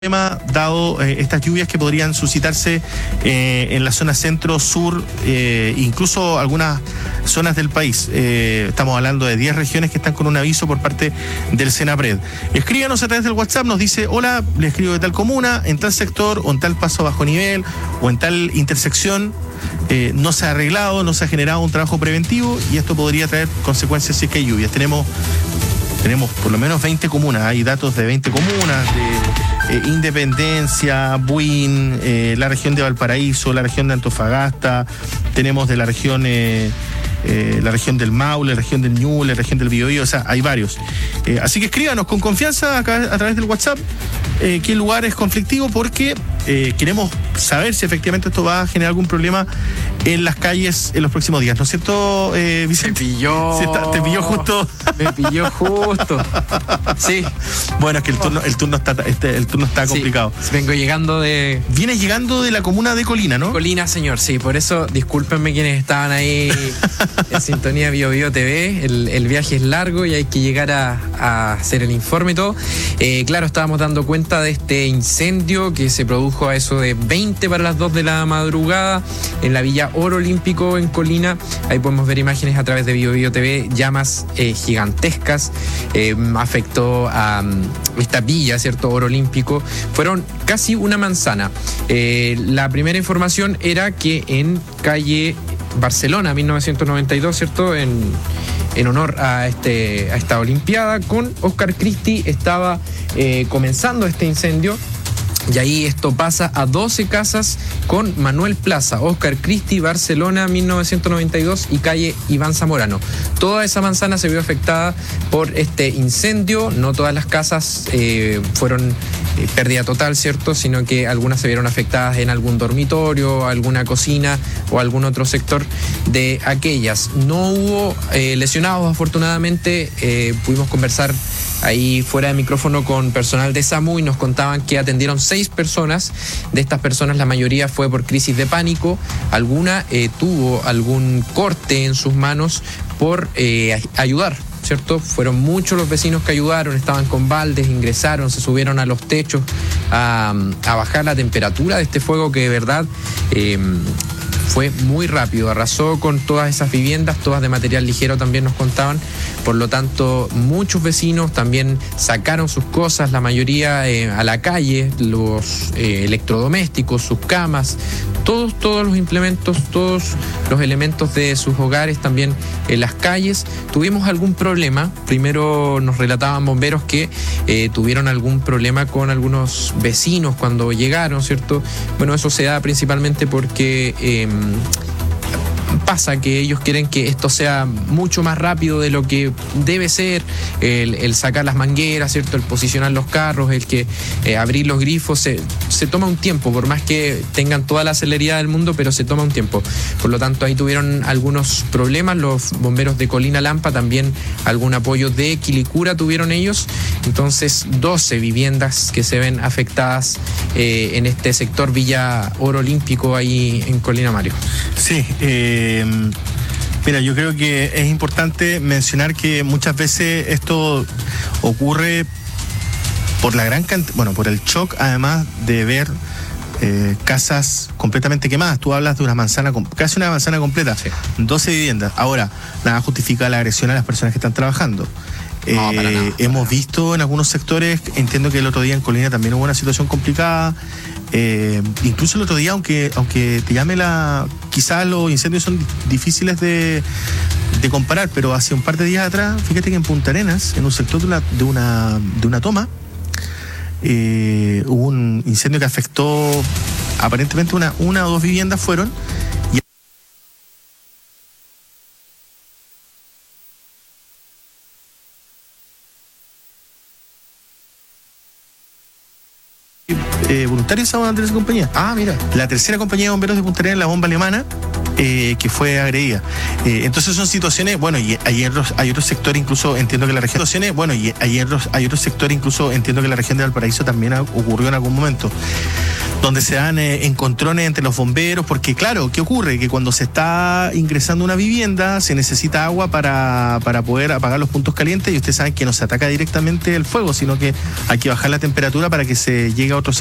dado estas lluvias que podrían suscitarse en la zona centro-sur, incluso algunas zonas del país. Estamos hablando de 10 regiones que están con un aviso por parte del Senapred. Escríbanos a través del WhatsApp, nos dice: hola, le escribo de tal comuna, en tal sector, o en tal paso bajo nivel, o en tal intersección. No se ha arreglado, no se ha generado un trabajo preventivo, y esto podría traer consecuencias si es que hay lluvias. Tenemos por lo menos 20 comunas, hay datos de 20 comunas, de Independencia, Buin, la región de Valparaíso, la región de Antofagasta, tenemos de la región del Maule, la región del Ñuble, la región del Biobío, o sea, hay varios. Así que escríbanos con confianza acá a través del WhatsApp qué lugar es conflictivo, porque queremos saber si efectivamente esto va a generar algún problema en las calles en los próximos días, ¿no es cierto, Vicente? Te pilló justo. Me pilló justo. Sí. Bueno, es que el turno está complicado. Sí, vengo llegando de... Vienes llegando de la comuna de Colina, ¿no? Colina, señor, sí. Por eso, discúlpenme quienes estaban ahí en sintonía Biobío TV. El viaje es largo y hay que llegar a hacer el informe y todo. Claro, estábamos dando cuenta de este incendio que se produjo a eso de 20 para las 2 de la madrugada en la Villa Oro Olímpico en Colina. Ahí podemos ver imágenes a través de Biobío TV, llamas gigantescas. Afectó a esta villa, ¿cierto? Oro Olímpico. Fueron casi una manzana. La primera información era que en calle Barcelona, 1992, ¿cierto? En honor a esta Olimpiada, con Oscar Christie estaba comenzando este incendio. Y ahí esto pasa a 12 casas con Manuel Plaza, Oscar Christie, Barcelona, 1992, y calle Iván Zamorano. Toda esa manzana se vio afectada por este incendio. No todas las casas fueron pérdida total, ¿cierto? Sino que algunas se vieron afectadas en algún dormitorio, alguna cocina o algún otro sector de aquellas. No hubo lesionados, afortunadamente. Pudimos conversar ahí fuera de micrófono con personal de SAMU y nos contaban que atendieron 6 personas. De estas personas, la mayoría fue por crisis de pánico. Alguna tuvo algún corte en sus manos por ayudar, ¿cierto? Fueron muchos los vecinos que ayudaron, estaban con baldes, ingresaron, se subieron a los techos a bajar la temperatura de este fuego que de verdad fue muy rápido, arrasó con todas esas viviendas, todas de material ligero también nos contaban. Por lo tanto, muchos vecinos también sacaron sus cosas, la mayoría a la calle, los electrodomésticos, sus camas, todos los implementos, todos los elementos de sus hogares también en las calles. Tuvimos algún problema, primero nos relataban bomberos que tuvieron algún problema con algunos vecinos cuando llegaron, ¿cierto? Bueno, eso se da principalmente porque pasa que ellos quieren que esto sea mucho más rápido de lo que debe ser, el sacar las mangueras, ¿cierto? El posicionar los carros, el que abrir los grifos, se toma un tiempo, por más que tengan toda la celeridad del mundo, pero se toma un tiempo. Por lo tanto, ahí tuvieron algunos problemas los bomberos de Colina Lampa, también algún apoyo de Quilicura tuvieron ellos. Entonces, 12 viviendas que se ven afectadas en este sector Villa Oro Olímpico ahí en Colina, Mario. Sí, mira, yo creo que es importante mencionar que muchas veces esto ocurre por la gran cantidad, por el shock, además de ver casas completamente quemadas. Tú hablas de casi una manzana completa, sí. 12 viviendas. Ahora, nada justifica la agresión a las personas que están trabajando. No, para nada. Hemos visto en algunos sectores, entiendo que el otro día en Colina también hubo una situación complicada. Incluso el otro día, aunque te llame quizás los incendios son difíciles de comparar, pero hace un par de días atrás, fíjate que en Punta Arenas, en un sector de una toma, hubo un incendio que afectó aparentemente una o dos viviendas fueron. Voluntarios a Andrés y compañía. Mira. La tercera compañía de bomberos de Punta Arenas, la bomba alemana, que fue agredida. Entonces son situaciones, y hay otros sectores, incluso entiendo que la región hay otros sectores, incluso entiendo que la región de Valparaíso también ocurrió en algún momento. donde se dan encontrones entre los bomberos, porque claro, ¿qué ocurre? Que cuando se está ingresando a una vivienda se necesita agua para poder apagar los puntos calientes, y ustedes saben que no se ataca directamente el fuego, sino que hay que bajar la temperatura para que se llegue a otro